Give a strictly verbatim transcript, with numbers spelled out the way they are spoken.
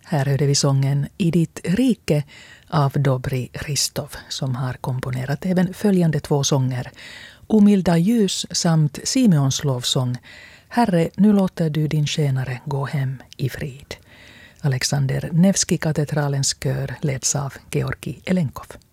Här hörde vi sången I ditt rike av Dobri Hristov som har komponerat även följande två sånger. Omilda ljus samt Simeons lovsång. Herre, nu låter du din tjänare gå hem i frid. Alexander Nevski katedralens kör leds av Georgi Elenkov.